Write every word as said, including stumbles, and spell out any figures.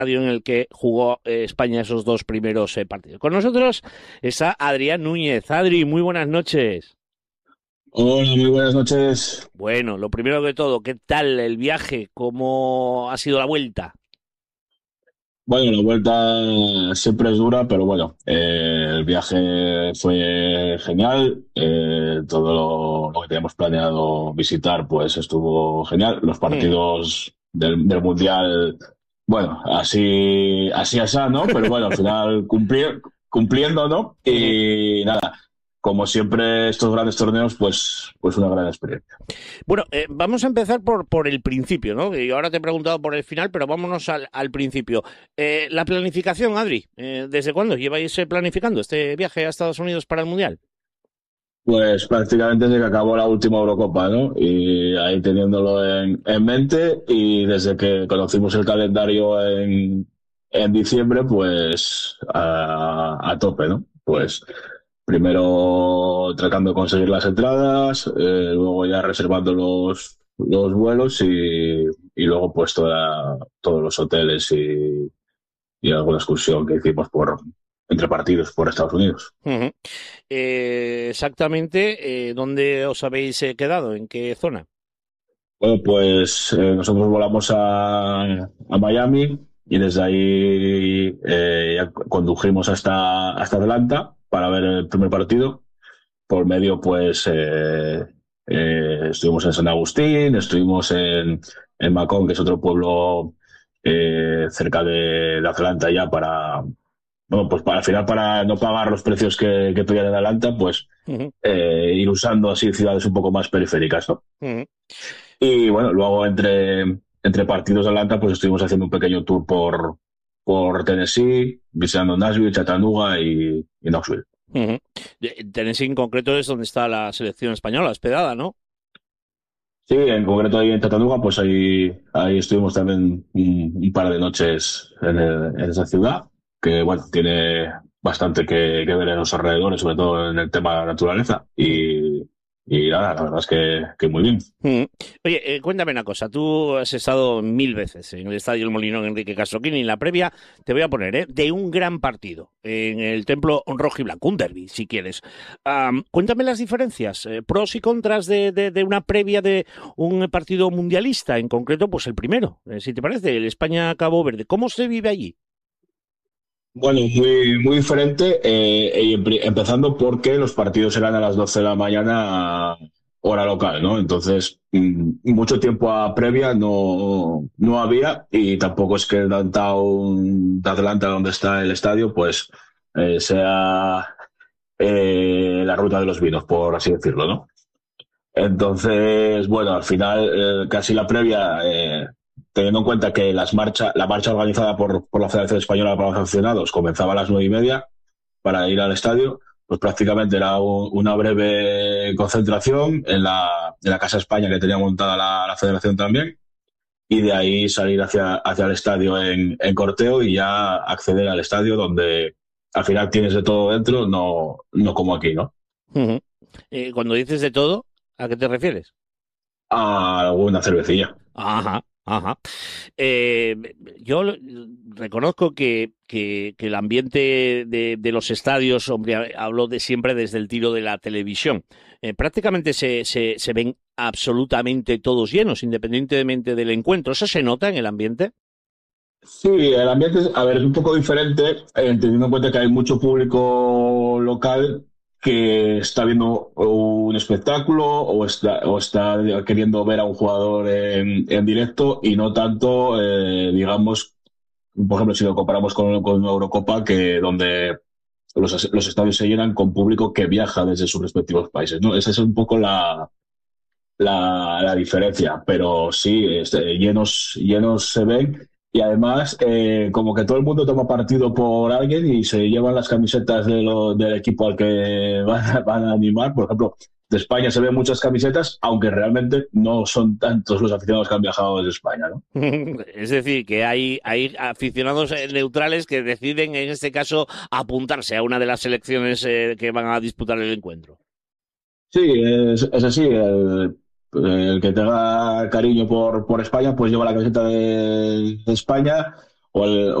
en el que jugó eh, España esos dos primeros eh, partidos. Con nosotros está Adrián Núñez. Adri, muy buenas noches. Hola, muy buenas noches. Bueno, lo primero de todo, ¿qué tal el viaje? ¿Cómo ha sido la vuelta? Bueno, la vuelta siempre es dura, pero bueno, eh, el viaje fue genial. Eh, todo lo, lo que teníamos planeado visitar, pues estuvo genial. Los Hmm. partidos del, del Mundial, bueno, así, así, así, ¿no? Pero bueno, al final cumplir, cumpliendo, ¿no? Y nada, como siempre, estos grandes torneos, pues, pues una gran experiencia. Bueno, eh, vamos a empezar por, por el principio, ¿no? Y ahora te he preguntado por el final, pero vámonos al, al principio. Eh, la planificación, Adri, eh, ¿desde cuándo lleváis eh, planificando este viaje a Estados Unidos para el Mundial? Pues prácticamente desde que acabó la última Eurocopa, ¿no? Y ahí teniéndolo en, en mente y desde que conocimos el calendario en, en diciembre, pues a, a tope, ¿no? Pues primero tratando de conseguir las entradas, eh, luego ya reservando los, los vuelos y, y luego pues toda, todos los hoteles y, y alguna excursión que hicimos por entre partidos por Estados Unidos. Ujú. Eh, exactamente, eh, ¿dónde os habéis eh, quedado? ¿En qué zona? Bueno, pues eh, nosotros volamos a, a Miami y desde ahí eh, ya condujimos hasta, hasta Atlanta para ver el primer partido. Por medio, pues eh, eh, estuvimos en San Agustín, estuvimos en, en Macón, que es otro pueblo eh, cerca de, de Atlanta ya para, bueno, pues para al final para no pagar los precios que, que pedían en Atlanta, pues Ujú, eh, ir usando así ciudades un poco más periféricas, ¿no? ujú. Y bueno, luego entre, entre partidos de Atlanta, pues estuvimos haciendo un pequeño tour por, por Tennessee, visitando Nashville, Chattanooga y, y Knoxville. Ujú. Eh, Tennessee en concreto es donde está la selección española, hospedada, ¿no? Sí, en concreto ahí en Chattanooga, pues ahí, ahí estuvimos también un, un par de noches en, el- en esa ciudad, que bueno, tiene bastante que, que ver en los alrededores, sobre todo en el tema de naturaleza. Ujú. Y, y nada, la verdad es que, que muy bien. Ujú. Oye, eh, cuéntame una cosa. Tú has estado mil veces en el Estadio El Molinón Enrique Castroquini. En la previa te voy a poner, ¿eh? De un gran partido en el Templo Rojo y Blanco, un derbi, si quieres. Am, cuéntame las diferencias, eh, pros y contras de, de- de una previa de un partido mundialista, en concreto, pues el primero, eh, si te parece, el España-Cabo Verde. ¿Cómo se vive allí? Bueno, muy, muy diferente, eh, y empri- empezando porque los partidos eran a las doce de la mañana, hora local, ¿no? Entonces, mm, mucho tiempo a previa no, no había y tampoco es que el downtown de Atlanta, donde está el estadio, pues eh, sea eh, la ruta de los vinos, por así decirlo, ¿no? Entonces, bueno, al final, eh, casi la previa, eh, teniendo en cuenta que las marcha, la marcha organizada por, por la Federación Española para los Aficionados comenzaba a las nueve y media para ir al estadio, pues prácticamente era un- una breve concentración en la, en la Casa España que tenía montada la, la Federación también, y de ahí salir hacia, hacia el estadio en, en corteo y ya acceder al estadio donde al final tienes de todo dentro, no, no como aquí, ¿no? Ujú. Eh, cuando dices de todo, ¿a qué te refieres? A alguna cervecilla. Ajá, ajá. Eh, yo lo- reconozco que, que- que el ambiente de, de los estadios, hombre, ha- hablo de siempre desde el tiro de la televisión. Eh, prácticamente se, se, se ven absolutamente todos llenos, independientemente del encuentro. ¿Eso se nota en el ambiente? Sí, el ambiente es, a ver, es un poco diferente, eh, teniendo en cuenta que hay mucho público local que está viendo un espectáculo o está, o está queriendo ver a un jugador en, en directo y no tanto, eh, digamos, por ejemplo, si lo comparamos con, con una Eurocopa, que donde los, los estadios se llenan con público que viaja desde sus respectivos países, ¿no? Esa es un poco la, la, la diferencia, pero sí, este, llenos, llenos se ven y además eh, como que todo el mundo toma partido por alguien y se llevan las camisetas de lo, del equipo al que van a, van a animar. Por ejemplo, de España se ven muchas camisetas, aunque realmente no son tantos los aficionados que han viajado desde España, ¿no? Es decir, que hay, hay aficionados eh, neutrales que deciden, en este caso, apuntarse a una de las selecciones eh, que van a disputar el encuentro. Sí, es, es así. El, el que tenga cariño por, por España, pues lleva la camiseta de, de España. o el,